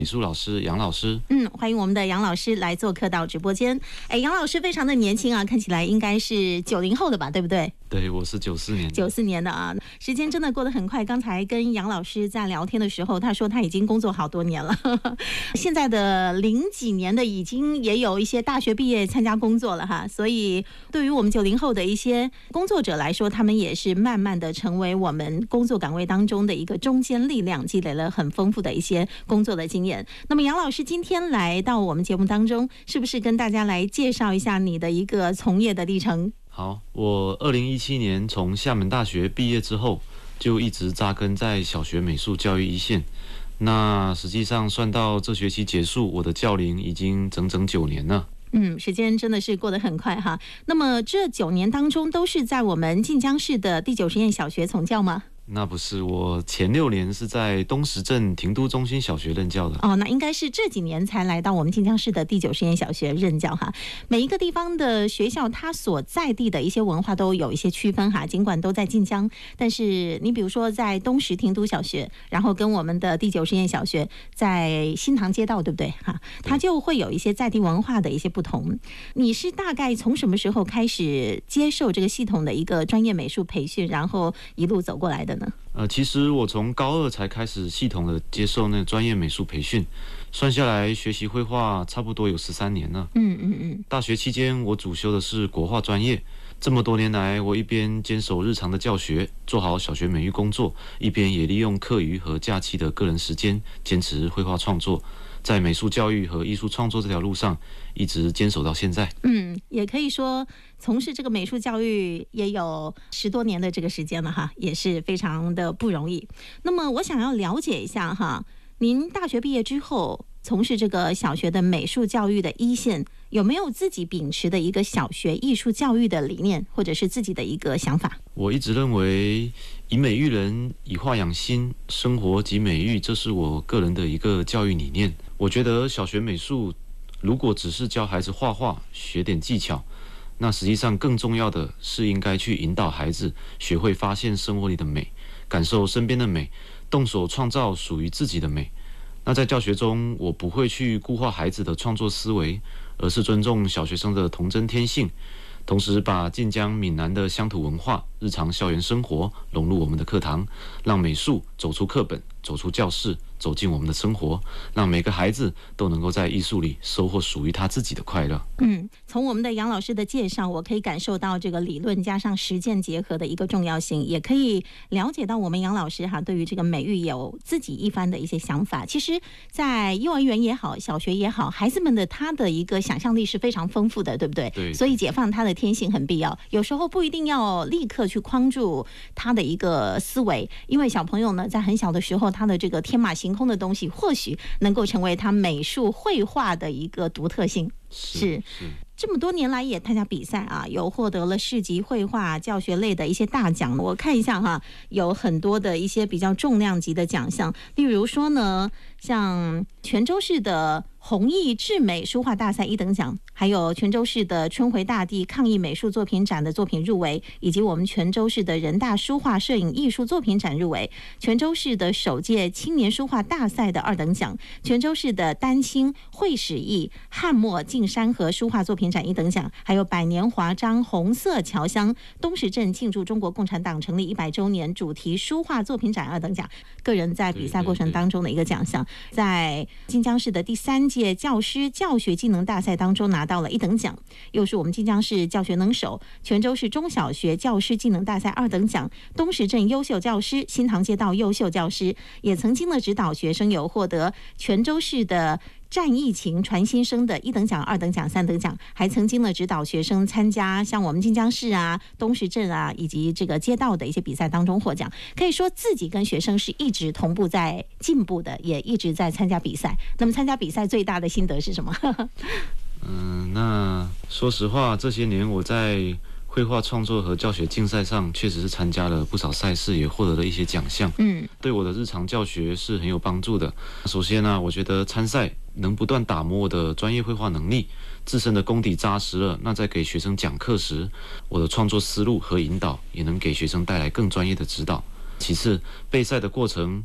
美术老师杨老师。 欢迎我们的杨老师来做客到直播间。杨老师非常的年轻啊，看起来应该是90后的吧，对不对？ 对，我是94年的。 94年的啊，时间真的过得很快。刚才跟杨老师在聊天的时候，他说他已经工作好多年了，现在的00几年的已经也有一些大学毕业参加工作了哈。所以对于我们90后的一些工作者来说，他们也是慢慢的成为我们工作岗位当中的一个中坚力量，积累了很丰富的一些工作的经验。那么杨老师今天来到我们节目当中，是不是跟大家来介绍一下你的一个从业的历程？ 好，我2017年从厦门大学毕业之后，就一直扎根在小学美术教育一线。那实际上算到这学期结束，我的教龄已经整整9年了。 时间真的是过得很快哈。那么这9年当中都是在我们晋江市的第9实验小学从教吗？ 那不是，我前6年是在东石镇庭都中心小学任教的。 那应该是这几年才来到我们晋江市的第9实验小学任教哈。每一个地方的学校，它所在地的一些文化都有一些区分哈。尽管都在晋江，但是你比如说在东石庭都小学，然后跟我们的第9实验小学在新塘街道，对不对哈？它就会有一些在地文化的一些不同。你是大概从什么时候开始接受这个系统的一个专业美术培训，然后一路走过来的呢？ 其实我从高2才开始系统的接受那个专业美术培训，算下来学习绘画差不多有13年了。大学期间我主修的是国画专业，这么多年来，我一边坚守日常的教学，做好小学美育工作，一边也利用课余和假期的个人时间，坚持绘画创作。在美术教育和艺术创作这条路上，一直坚守到现在。 也可以说从事这个美术教育也有10多年的这个时间了哈，也是非常的不容易。那么我想要了解一下哈，您大学毕业之后从事这个小学的美术教育的一线，有没有自己秉持的一个小学艺术教育的理念，或者是自己的一个想法？ 我一直认为以美育人，以画养心，生活即美育，这是我个人的一个教育理念。我觉得小学美术如果只是教孩子画画，学点技巧，那实际上更重要的是应该去引导孩子学会发现生活里的美，感受身边的美，动手创造属于自己的美。那在教学中，我不会去固化孩子的创作思维，而是尊重小学生的童真天性，同时把晋江闽南的乡土文化、日常校园生活融入我们的课堂，让美术走出课本，走出教室，走进我们的生活，让每个孩子都能够在艺术里收获属于他自己的快乐。 从我们的杨老师的介绍，我可以感受到这个理论加上实践结合的一个重要性，也可以了解到我们杨老师对于这个美育有自己一番的一些想法。其实在幼儿园也好，小学也好，孩子们的他的一个想象力是非常丰富的，对不对？ 对。 所以解放他的天性很必要，有时候不一定要立刻去框住他的一个思维，因为小朋友呢在很小的时候，他的这个天马行空的东西或许能够成为他美术绘画的一个独特性。是这么多年来也参加比赛啊，有获得了市级绘画教学类的一些大奖。我看一下哈，有很多的一些比较重量级的奖项，例如说呢，像泉州市的弘毅智美书画大赛1等奖，还有泉州市的春回大地抗疫美术作品展的作品入围，以及我们泉州市的人大书画摄影艺术作品展入围，泉州市的首届青年书画大赛的2等奖，泉州市的丹青绘史艺汉墨镜山河书画作品展1等奖，还有百年华章红色侨乡东石镇庆祝中国共产党成立100周年主题书画作品展2等奖，个人在比赛过程当中的一个奖项。在晋江市的第3届教师教学技能大赛当中拿到了1等奖，又是我们晋江市教学能手，泉州市中小学教师技能大赛2等奖，东石镇优秀教师，新塘街道优秀教师，也曾经的指导学生有获得泉州市的战疫情传新生的1等奖、2等奖、3等奖，还曾经的指导学生参加像我们晋江市啊、东石镇啊以及这个街道的一些比赛当中获奖。可以说自己跟学生是一直同步在进步的，也一直在参加比赛。那么参加比赛最大的心得是什么？ 那说实话，这些年我在绘画创作和教学竞赛上确实是参加了不少赛事，也获得了一些奖项。对我的日常教学是很有帮助的。首先呢，我觉得参赛能不断打磨我的专业绘画能力，自身的功底扎实了，那在给学生讲课时，我的创作思路和引导也能给学生带来更专业的指导。其次，备赛的过程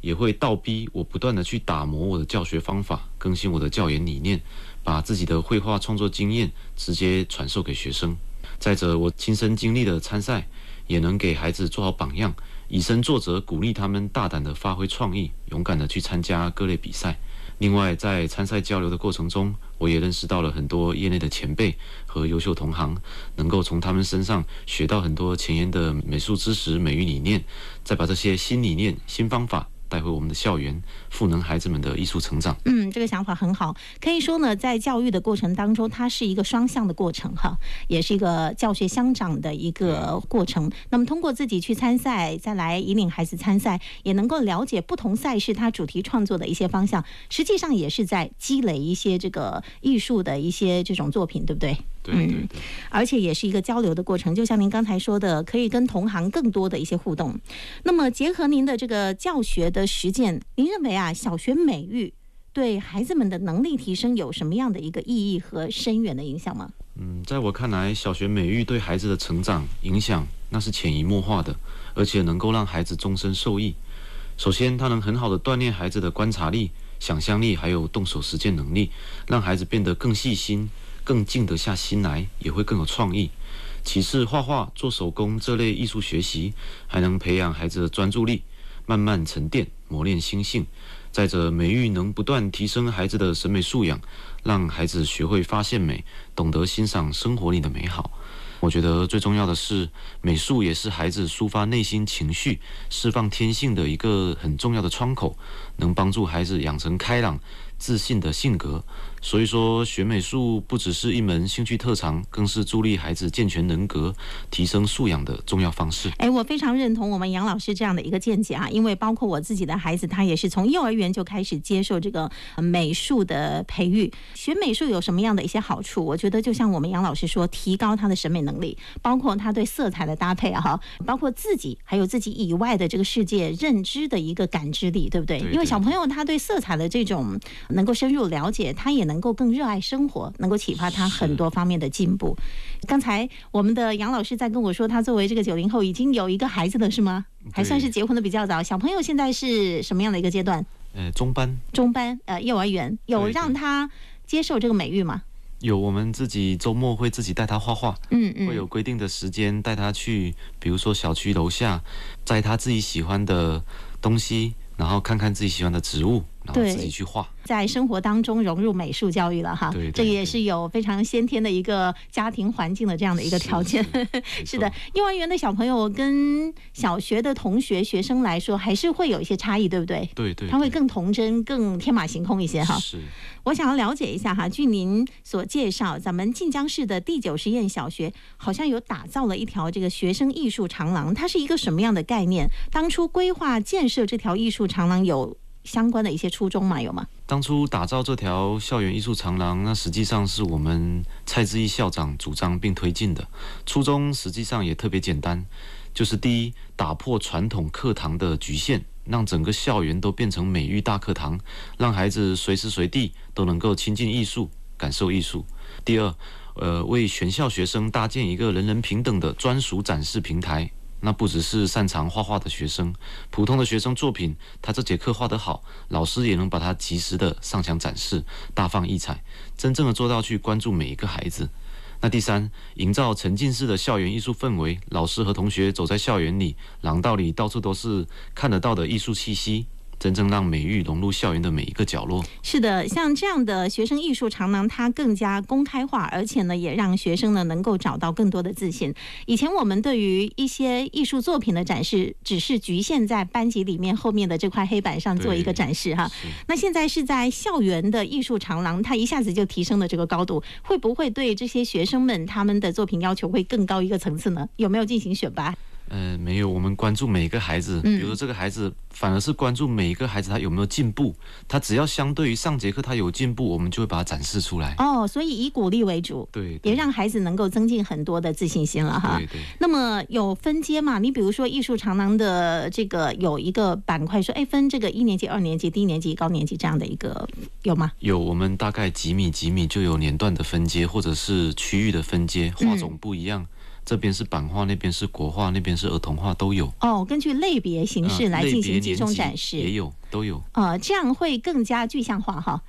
也会倒逼我不断的去打磨我的教学方法，更新我的教研理念，把自己的绘画创作经验直接传授给学生。再者，我亲身经历的参赛，也能给孩子做好榜样，以身作则，鼓励他们大胆的发挥创意，勇敢的去参加各类比赛。另外，在参赛交流的过程中，我也认识到了很多业内的前辈和优秀同行，能够从他们身上学到很多前沿的美术知识、美育理念，再把这些新理念、新方法带回我们的校园，赋能孩子们的艺术成长。 这个想法很好。可以说呢，在教育的过程当中，它是一个双向的过程哈，也是一个教学相长的一个过程。那么通过自己去参赛，再来引领孩子参赛，也能够了解不同赛事它主题创作的一些方向，实际上也是在积累一些这个艺术的一些这种作品，对不对？ 对， 而且也是一个交流的过程，就像您刚才说的，可以跟同行更多的一些互动。那么结合您的这个教学的实践，您认为啊，小学美育对孩子们的能力提升有什么样的一个意义和深远的影响吗？ 在我看来，小学美育对孩子的成长影响那是潜移默化的，而且能够让孩子终身受益。首先，它能很好的锻炼孩子的观察力、想象力，还有动手实践能力，让孩子变得更细心，更静得下心来，也会更有创意。其次，画画、做手工这类艺术学习，还能培养孩子的专注力，慢慢沉淀，磨练心性。再者，美育能不断提升孩子的审美素养，让孩子学会发现美，懂得欣赏生活里的美好。我觉得最重要的是，美术也是孩子抒发内心情绪、释放天性的一个很重要的窗口，能帮助孩子养成开朗、自信的性格。所以说，学美术不只是一门兴趣特长，更是助力孩子健全人格、提升素养的重要方式。 我非常认同我们杨老师这样的一个见解啊，因为包括我自己的孩子，他也是从幼儿园就开始接受这个美术的培育。学美术有什么样的一些好处？我觉得就像我们杨老师说，提高他的审美能力，包括他对色彩的搭配啊，包括自己还有自己以外的这个世界认知的一个感知力，对不对？因为小朋友他对色彩的这种能够深入了解，他也能够更热爱生活，能够启发他很多方面的进步。刚才我们的杨老师在跟我说，他作为这个90后已经有一个孩子了，是吗？还算是结婚的比较早。小朋友现在是什么样的一个阶段？ 中班， 幼儿园有让他接受这个美育吗？ 有，我们自己周末会自己带他画画，会有规定的时间带他去，比如说小区楼下摘他自己喜欢的东西，然后看看自己喜欢的植物，然后自己去画， 在生活当中融入美术教育了哈。 对， 这个也是有非常先天的一个家庭环境的这样的一个条件。是的，幼儿园的小朋友跟小学的同学学生来说，还是会有一些差异，对不对？ 对， 他会更童真、更天马行空一些哈。 是。 我想要了解一下哈，据您所介绍，咱们晋江市的第9实验小学好像有打造了一条这个学生艺术长廊，它是一个什么样的概念？当初规划建设这条艺术长廊有相关的一些初衷吗？有吗？ 当初打造这条校园艺术长廊，那实际上是我们蔡志毅校长主张并推进的。初衷实际上也特别简单，就是第一，打破传统课堂的局限，让整个校园都变成美育大课堂，让孩子随时随地都能够亲近艺术、感受艺术。第二，为全校学生搭建一个人人平等的专属展示平台。那不只是擅长画画的学生，普通的学生作品，他这节课画得好，老师也能把它及时的上墙展示，大放异彩，真正的做到去关注每一个孩子。那第三，营造沉浸式的校园艺术氛围，老师和同学走在校园里，廊道里到处都是看得到的艺术气息，真正让美育融入校园的每一个角落。 是的，像这样的学生艺术长廊，它更加公开化，而且呢，也让学生呢能够找到更多的自信。以前我们对于一些艺术作品的展示，只是局限在班级里面后面的这块黑板上做一个展示哈。那现在是在校园的艺术长廊，它一下子就提升了这个高度，会不会对这些学生们他们的作品要求会更高一个层次呢？有没有进行选拔？ 没有，我们关注每一个孩子，比如说这个孩子，反而是关注每一个孩子他有没有进步，他只要相对于上节课他有进步，我们就会把它展示出来。 所以以鼓励为主， 对， 也让孩子能够增进很多的自信心了哈。 对。 那么有分阶嘛？你比如说艺术长廊的这个有一个板块说，分这个1年级、2年级、低年级、高年级这样的一个有吗？ 有，我们大概几米就有年段的分阶，或者是区域的分阶，画种不一样。 这边是版画，那边是国画，那边是儿童画，都有。 哦，根据类别形式来进行集中展示， 也有，都有。 这样会更加具象化哈。